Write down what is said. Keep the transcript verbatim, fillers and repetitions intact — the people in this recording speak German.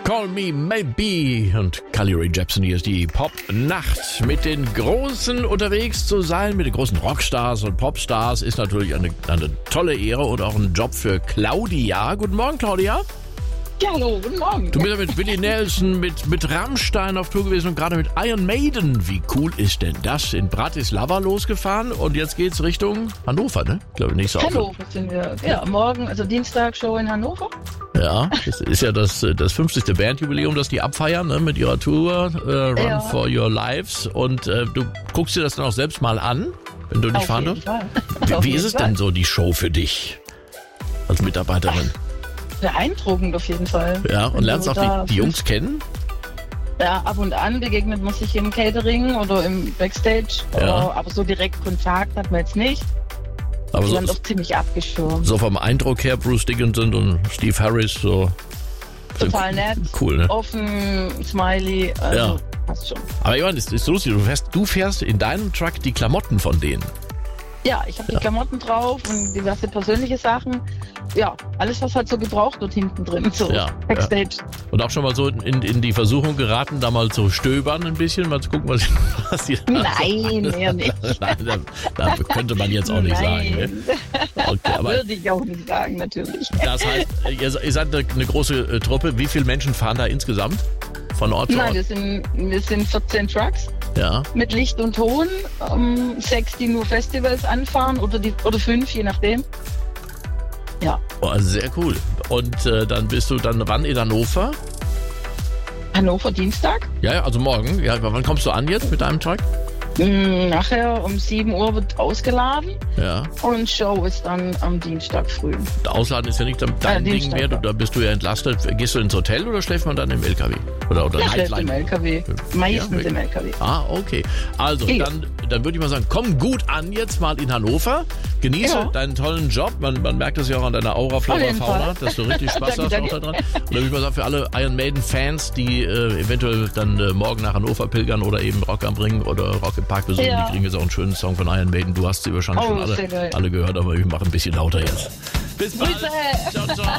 Call Me Maybe und Carly Rae Jepsen. Hier ist die Pop-Nacht. Mit den Großen unterwegs zu sein, mit den großen Rockstars und Popstars ist natürlich eine, eine tolle Ehre und auch ein Job für Claudia. Guten Morgen, Claudia. Ja, hallo, guten Morgen. Du bist ja mit Willie Nelson, mit, mit Rammstein auf Tour gewesen und gerade mit Iron Maiden. Wie cool ist denn das? In Bratislava losgefahren und jetzt geht's Richtung Hannover, ne? Ich glaube, nächste Woche. Hannover sind wir. Ja, morgen, also Dienstag, Show in Hannover. Ja, das ist ja das, das fünfzigste Bandjubiläum, das die abfeiern, ne, mit ihrer Tour äh, Run Ja. for Your Lives. Und äh, du guckst dir das dann auch selbst mal an, wenn du nicht Auf fahren jeden darfst. Fall. Auf Wie, wie jeden ist es Fall. denn so, die Show für dich als Mitarbeiterin? Beeindruckend auf jeden Fall. Ja, und Wenn lernst du auch da- die, die Jungs kennen? Ja, ab und an begegnet man sich im Catering oder im Backstage. Ja. Oder, aber so direkt Kontakt hat man jetzt nicht. Aber Die so, sind doch ziemlich abgeschirmt. so vom Eindruck her, Bruce Dickinson und Steve Harris, so. sind Total nett. Cool, ne? Offen, smiley. Also Ja. passt schon. Aber ich meine, es ist lustig, du fährst, du fährst in deinem Truck die Klamotten von denen. Ja, ich habe die Klamotten drauf und diverse persönliche Sachen. Ja, alles, was halt so gebraucht wird hinten drin, so Ja, Backstage. Und auch schon mal so in, in die Versuchung geraten, da mal zu stöbern ein bisschen, mal zu gucken, was, was die da Nein, eher nicht. Nein, da, da könnte man jetzt auch nicht sagen. Ne? Okay, aber Würde ich auch nicht sagen, natürlich. das heißt, ihr, ihr seid eine, eine große äh, Truppe. Wie viele Menschen fahren da insgesamt von Ort zu Nein, Ort? wir sind, wir sind vierzehn Trucks Ja, mit Licht und Ton, ähm, sechs, die nur Festivals anfahren oder, die, oder fünf, je nachdem. Ja, oh, sehr cool. Und äh, dann bist du dann wann in Hannover? Hannover Dienstag. Ja, ja, also morgen. Ja, wann kommst du an jetzt mit deinem Truck? Mm, Nachher um sieben Uhr wird ausgeladen Ja. und Show ist dann am Dienstag früh. Ausladen ist ja nicht dein Äh, Ding Dienstag, mehr. Du, ja. da bist du ja entlastet. Gehst du ins Hotel oder schläft man dann im L K W? Oder, oder Ja, schläft im Nightline? L K W. Meistens wirklich? im L K W. Ah, okay. Also, Ja. dann, dann würde ich mal sagen, komm gut an jetzt mal in Hannover. Genieße Ja. deinen tollen Job. Man, man merkt das ja auch an deiner Aura, Flora, Auf jeden Fauna, Fall. dass du richtig Spaß Danke, hast danke. auch da dran. Und dann würde ich mal sagen, für alle Iron Maiden-Fans, die äh, eventuell dann äh, morgen nach Hannover pilgern oder eben Rock am Ring oder Rock im Park besuchen, Ja. die kriegen jetzt auch einen schönen Song von Iron Maiden. Du hast sie wahrscheinlich Oh, schon sehr alle, geil. alle gehört, aber ich mache ein bisschen lauter jetzt. Bis bald. Grüße. Ciao, ciao.